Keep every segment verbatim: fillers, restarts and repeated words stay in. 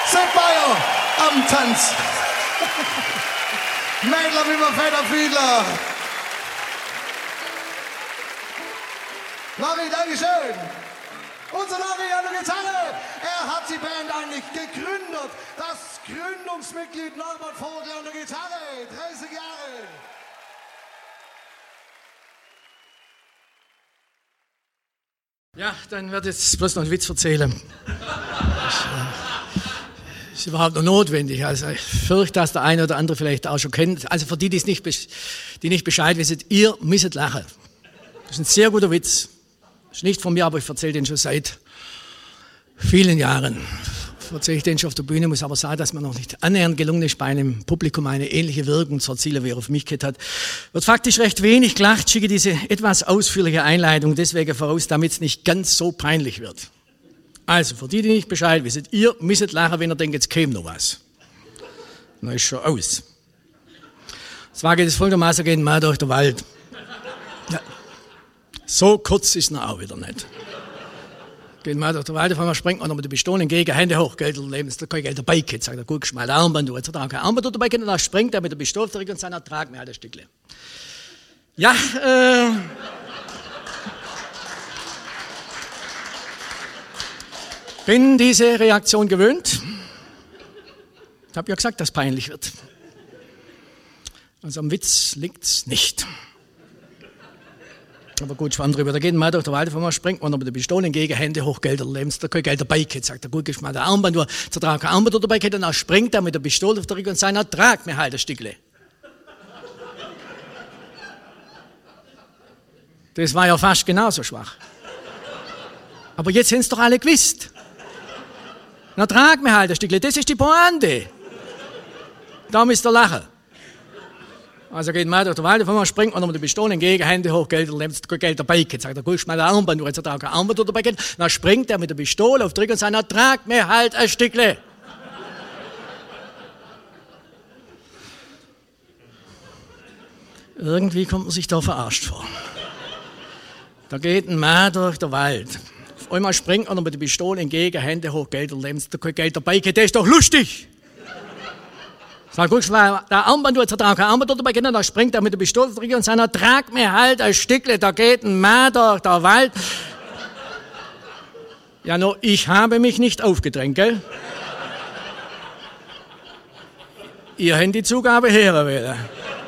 Sepp Bayer am Tanz. Mädler wie man Federfiedler. Larry, Dankeschön. Unser Larry an der Gitarre. Er hat die Band eigentlich gegründet. Das Gründungsmitglied Norbert Vogel an der Gitarre. dreißig Jahre. Ja, dann werde ich jetzt bloß noch einen Witz erzählen. Das ist überhaupt noch notwendig. Also ich fürchte, dass der eine oder andere vielleicht auch schon kennt. Also für die, die es nicht, die nicht Bescheid wissen, ihr müsst lachen. Das ist ein sehr guter Witz. Das ist nicht von mir, aber ich erzähle den schon seit vielen Jahren. Erzähle ich den schon auf der Bühne, muss aber sagen, dass man noch nicht annähernd gelungen ist, bei einem Publikum eine ähnliche Wirkung zu erzielen, wie er auf mich gehabt hat. Wird faktisch recht wenig gelacht, schicke diese etwas ausführliche Einleitung deswegen voraus, damit es nicht ganz so peinlich wird. Also, für die, die nicht Bescheid wissen, ihr müsst lachen, wenn ihr denkt, jetzt käme noch was. Dann ist schon aus. Zwar geht es folgendermaßen, gehen wir durch den Wald. Ja. So kurz ist er auch wieder nicht. Gehen wir durch den Wald, auf einmal springt man noch mit der Pistole entgegen, Hände hoch, Geld Leben, da kein Geld dabei, geht, sagt er, guck mal, der Armband, du, jetzt hat er kein Armband dabei, und dann springt er mit der Pistole zurück und sagt, er trag mir halt ein Stückchen. Ja, äh... bin diese Reaktion gewöhnt. Ich habe ja gesagt, dass es peinlich wird. Also am Witz liegt's nicht. Aber gut, schwamm drüber. Da geht man durch den Wald, auf einmal springt man noch mit der Pistole entgegen, Hände hoch, Geld Lebens, da kein Geld dabei geht, sagt er, gut, ich mal der Armband, nur zertrag kein Armband dabei geht, und dann springt er mit der Pistole auf der Rücken und sagt, na, trag mir halt ein Stückle. Das war ja fast genauso schwach. Aber jetzt haben es doch alle gewusst. Na, trag mir halt ein Stückle, das ist die Pointe. Da müsst ihr lachen. Also geht man durch den Wald, auf einmal springt man noch mit der Pistole entgegen, Hände hoch, Geld, Geld dabei geht, sagt er, guck mal, der Armband, du, jetzt hat er kein Armband dabei geht, dann springt er mit der Pistole auf den Rücken und sagt, na, trag mir halt ein Stückle. Irgendwie kommt man sich da verarscht vor. Da geht ein Mann durch den Wald. Auf einmal springt er noch mit der Pistole entgegen, Hände hoch, Geld Lebens, Geld dabei geht, das ist doch lustig. Sag, guck mal, der Armband, du, jetzt hat er kein Armband dabei, dann springt er mit der Pistole zurück und sagt, trag mir halt ein Stückle, da geht ein Mann durch den Wald. Ja, nur, ich habe mich nicht aufgedrängt, gell? Ihr habt die Zugabe herwählen.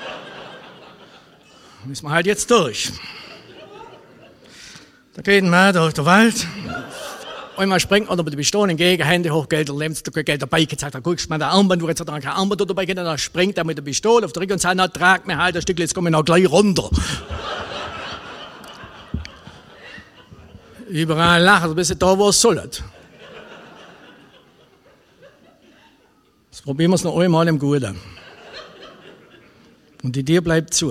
Müssen wir halt jetzt durch. Da geht ein Mann durch den Wald. Einmal springt man mit der Pistole entgegen, Hände hoch, Geld Lebens, Geld dabei, geht, sagt er, guck mal, der Armband, du, jetzt hat er kein Armband dabei, geht, dann springt er mit der Pistole auf den Rücken und sagt, na, trag mir halt ein Stück, jetzt komme ich noch gleich runter. Überall lachen, bis da, wo es soll. Jetzt probieren wir es noch einmal im Guten. Und die Tür bleibt zu.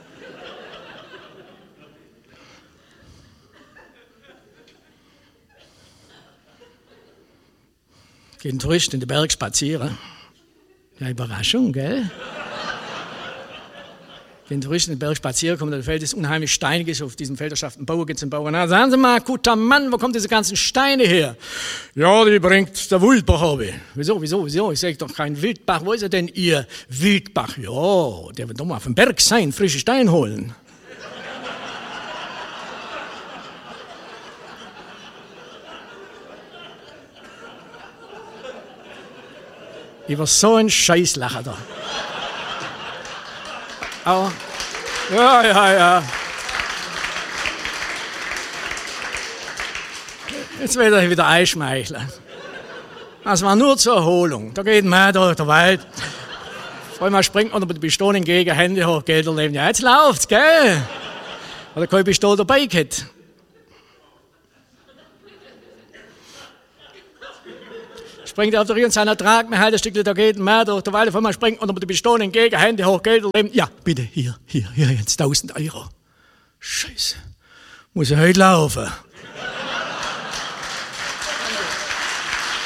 Geht ein Tourist in den Berg spazieren. Ja, Überraschung, gell? Geht ein Tourist in den Berg spazieren, kommt auf ein Feld, das unheimlich steinig ist. Auf diesem Feld, da schafft ein Bauer, geht zum Bauer. Na, sagen Sie mal, guter Mann, wo kommen diese ganzen Steine her? Ja, die bringt der Wildbach habe. Wieso, wieso, wieso? Ich sage doch kein Wildbach. Wo ist er denn, Ihr Wildbach? Ja, der wird doch mal auf dem Berg sein, frische Steine holen. Über so einen Scheiß lachen da. Aber, ja, ja, ja. Jetzt will ich wieder einschmeicheln. Das war nur zur Erholung. Da geht ein Mann durch den Wald. Auf einmal springt man mit der Pistole entgegen, Hände hoch, Geld Leben. Ja, jetzt läuft's, gell? Oder keine Pistole dabei gehabt. Springt er auf der Rücken und sagt, trag mir halt ein Stückchen, da geht ein Mann durch den Wald, auf einmal springt man mit der Pistole entgegen, Hände hoch, Geld Leben. Ja, bitte, hier, hier, hier, jetzt tausend Euro. Scheiße, muss ich heute laufen.